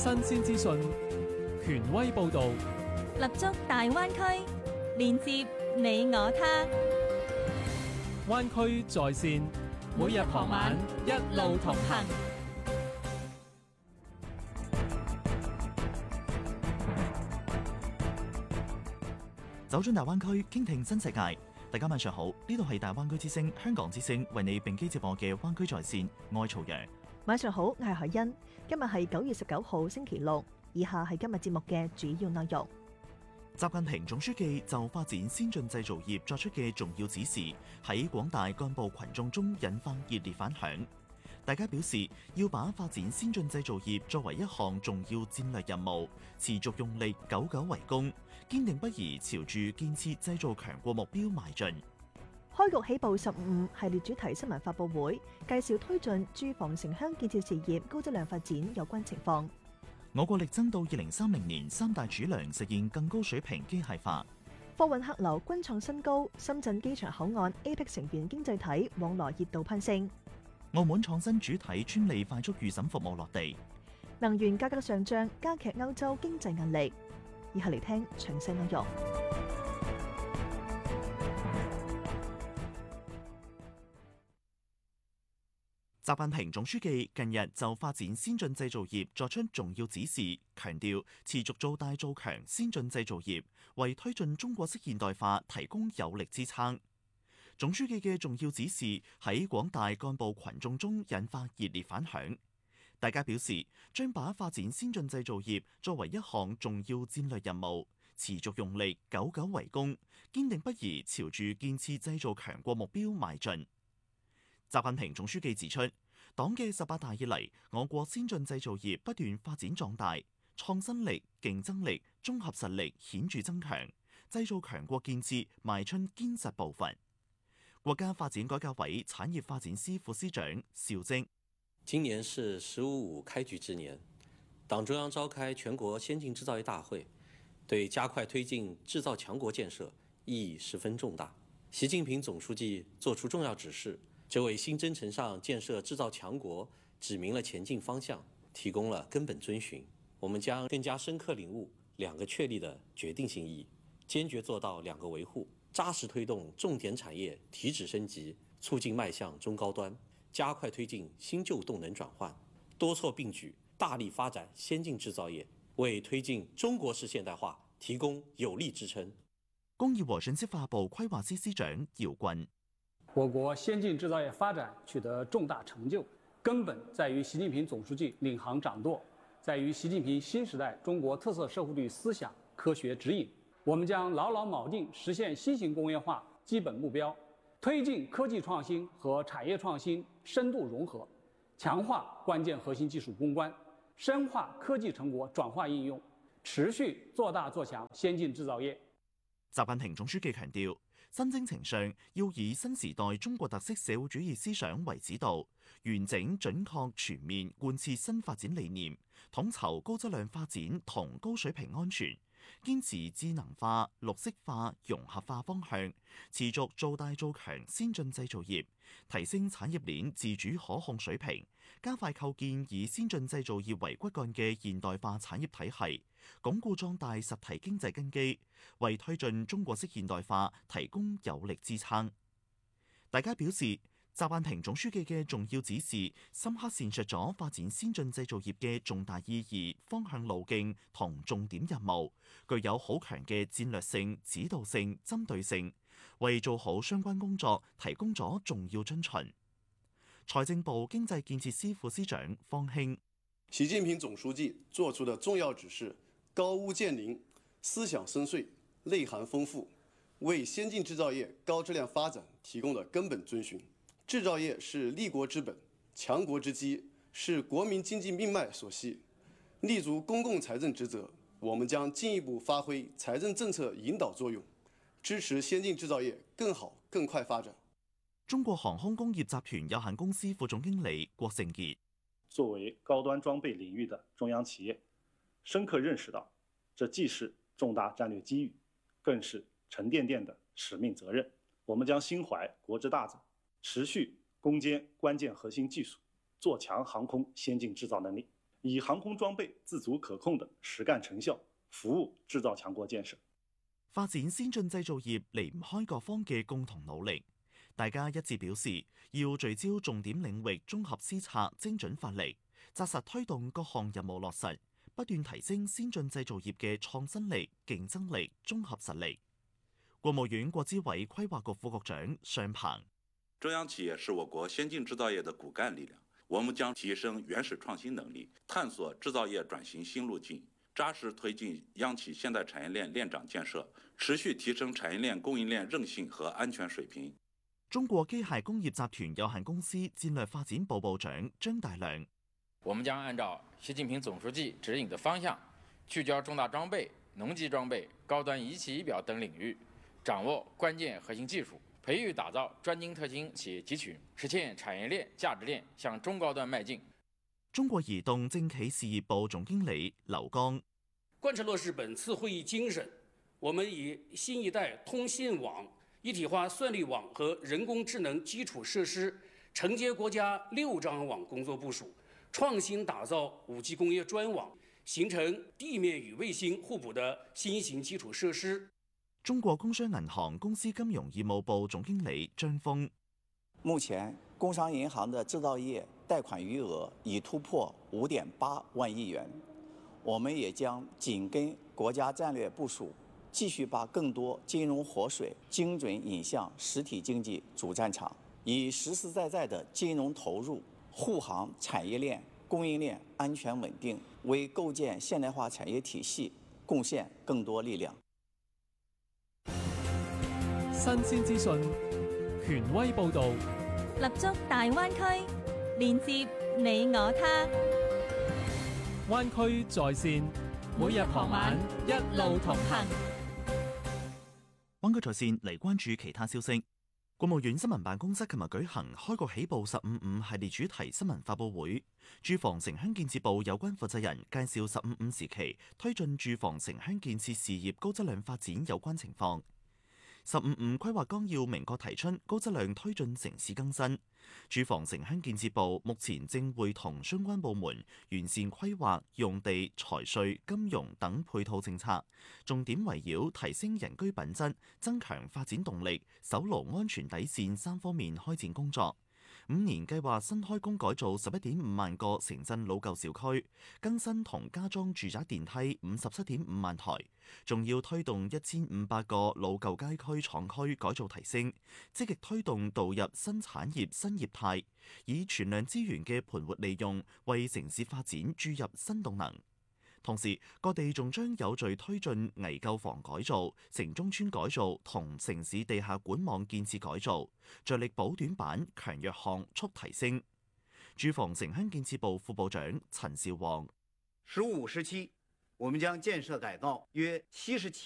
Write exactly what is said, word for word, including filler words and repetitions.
新鮮資訊，權威報導， 立足大灣區，連接你我他。 灣區在線，每日傍晚一路同行。 走進大灣區，傾聽新世界。大家晚上好，呢度係大灣區之聲香港之聲為你並機直播嘅灣區在線，我係曹陽。 晚上好，我係海欣。今日係九月十九號星期六，以下係今日節目嘅主要內容。 習近平總書記就發展先進製造業作出嘅重要指示，喺廣大幹部群眾中引發熱烈反響。大家表示要把發展先進製造業作為一項重要戰略任務，持續用力，久久為功，堅定不移朝住建設製造強國目標邁進。 開局起步十五系列主題新聞發佈會，介紹推進住房城鄉建設事業高質量發展有關情況。 我國力爭到二零三零年三大儲糧實現更高水平機械化。 貨運客流均創新高，深圳機場口岸 A P E C 成員經濟體往來熱度攀升。 澳門創新主體專利快速預審服務落地。 能源價格上漲加劇歐洲經濟壓力。以下嚟聽詳細內容。 習近平總書記近日就發展先進製造業作出重要指示，強調持續做大做強先進製造業，為推進中國式現代化提供有力支撐。總書記嘅重要指示喺廣大幹部群眾中引發熱烈反響。大家表示將把發展先進製造業作為一項重要戰略任務，持續用力，久久為功，堅定不移朝住建設製造強國目標邁進。習近平總書記指出，黨嘅十八大以嚟，我國先進製造業不斷發展壯大，創新力、競爭力、綜合實力顯著增強，製造強國建設邁出堅實步伐。國家發展改革委產業發展司副司長邵征： 今年是十五五開局之年，黨中央召開全國先進製造業大會，對加快推進製造強國建設意義十分重大。習近平總書記作出重要指示，這為新征程上建設製造強國指明了前進方向，提供了根本遵循。我們將更加深刻領悟兩個確立的決定性意義，堅決做到兩個維護，扎實推動重點產業提質升級，促進邁向中高端，加快推進新舊動能轉換，多措並舉，大力發展先進製造業，為推進中國式現代化提供有力支撐。 工業和信息化部規劃司司長姚俊： 我國先進製造業發展取得重大成就，根本在於習近平總書記領航掌舵，在於習近平新時代中國特色社會主義思想科學指引。我們將牢牢錨定實現新型工業化基本目標，推進科技創新和產業創新深度融合，強化關鍵核心技術攻關，深化科技成果轉化應用，持續做大做強先進製造業。 習近平總書記強調，新征程上要以新時代中國特色社會主義思想為指導，完整準確全面貫徹新發展理念，統籌高質量發展同高水平安全，堅持智能化、綠色化、融合化方向，持續做大做強先進製造業，提升產業鏈自主可控水平，加快構建以先進製造業為骨幹嘅現代化產業體系，鞏固壯大實體經濟根基，為推進中國式現代化提供有力支撐。大家表示，習近平總書記嘅重要指示，深刻闡述咗發展先進製造業嘅重大意義、方向路徑同重點任務，具有好強嘅戰略性、指導性、針對性，為做好相關工作提供咗重要遵循。財政部經濟建設司副司長方興： 習近平總書記作出的重要指示，高屋建瓴，思想深邃，內涵豐富，為先進製造業高質量發展提供了根本遵循。製造業是立國之本、強國之基，是國民經濟命脈所繫。立足公共財政職責，我們將進一步發揮財政政策引導作用，支持先進製造業更好、更快發展。 中國航空工業集團有限公司副總經理郭勝傑： 作為高端裝備領域的中央企業，深刻認識到，這既是重大戰略機遇，更是沉甸甸的使命責任。我們將心懷國之大責，持續攻堅關鍵核心技術，做強航空先進製造能力， 以航空裝備自主可控的實幹成效，服務製造強國建設。 發展先進製造業離唔開各方嘅共同努力，大家一致表示要聚焦重點領域綜合施策，精準發力，紮實推動各項任務落實，不斷提升先進製造業嘅創新力、競爭力、綜合實力。國務院國資委規劃局副局長尚鵬： 中央企業是我國先進製造業的骨幹力量，我們將提升原始創新能力，探索製造業轉型新路徑，扎實推進央企現代產業鏈鏈長建設，持續提升產業鏈供應鏈韌性和安全水平。 中國機械工業集團有限公司戰略發展部部長張大良： 我們將按照習近平總書記指引的方向，聚焦重大裝備、農機裝備、高端儀器儀表等領域，掌握關鍵核心技術，培育打造專精特新企業集群，實現產業鏈價值鏈向中高端邁進。 中國移動政企事業部總經理劉剛： 貫徹落實本次會議精神，我們以新一代通信網、一體化算力網和人工智能基礎設施承接國家六張網工作部署，創新打造五 G 工業專網，形成地面與衛星互補的新型基礎設施。 中國工商銀行公司金融業務部總經理張峰： 目前工商銀行的製造業貸款餘額已突破五點八萬億元，我們也將緊跟國家戰略部署，繼續把更多金融活水精準引向實體經濟主戰場，以實實在在的金融投入護航產業鏈、供應鏈安全穩定，為構建現代化產業體系貢獻更多力量。 新鮮資訊，權威報導， 立足大灣區，連接你我他。 灣區在線，每日傍晚一路同行。 灣區在線嚟關注其他消息。國務院新聞辦公室琴日舉行開國起步十五五系列主題新聞發佈會，住房城鄉建設部有關負責人介紹十五五時期推進住房城鄉建設事業高質量發展有關情況。十五五規劃綱要明確提出高質量推進城市更新，住房城鄉建設部目前正會同相關部門完善規劃、用地、財稅、金融等配套政策，重點圍繞提升人居品質、增強發展動力、守牢安全底線三方面開展工作。五年計劃新開工改造十一點五萬個城鎮老舊小區，更新同加裝住宅電梯五十七點五萬台，仲要推動一千五百個老舊街區廠區改造提升，積極推動導入新產業新業態，以全量資源嘅盤活利用，為城市發展注入新動能。同時，各地仲將有序推進危舊房改造、城中村改造同城市地下管網建設改造，着力補短板、強弱項速提升。住房城鄉建設部副部長陳兆旺： 十五五時期，我們將建設改造約七十七